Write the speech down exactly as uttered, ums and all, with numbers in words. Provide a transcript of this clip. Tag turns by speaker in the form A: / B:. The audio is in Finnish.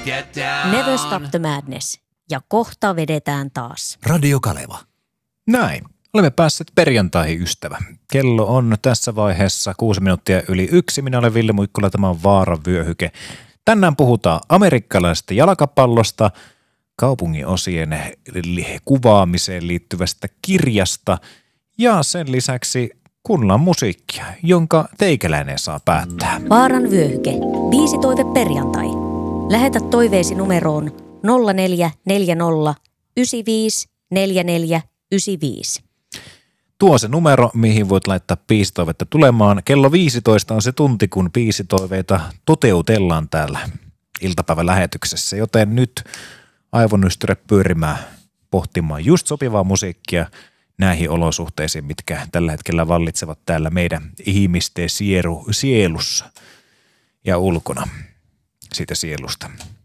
A: Never Stop the Madness. Ja kohta vedetään taas.
B: Radio Kaleva.
C: Näin. Olemme päässeet perjantaihin, ystävä. Kello on tässä vaiheessa kuusi minuuttia yli yksi. Minä olen Ville Muikkula, tämä on Vaaran vyöhyke. Tänään puhutaan amerikkalaisesta jalkapallosta, kaupungin osien kuvaamiseen liittyvästä kirjasta ja sen lisäksi kuunnellaan musiikkia, jonka teikäläinen saa päättää.
A: Vaaran vyöhyke. Viisi toive perjantai. Lähetä toiveesi numeroon nolla neljä neljä nolla yhdeksän viisi neljä neljä yhdeksän viisi.
C: Tuo se numero, mihin voit laittaa biisitoivetta tulemaan. Kello viisitoista on se tunti, kun biisitoiveita toteutellaan täällä iltapäivän lähetyksessä, joten nyt aivonystyrä pyörimään pohtimaan just sopivaa musiikkia näihin olosuhteisiin, mitkä tällä hetkellä vallitsevat täällä meidän ihmisten sielu, sielussa ja ulkona siitä sielusta.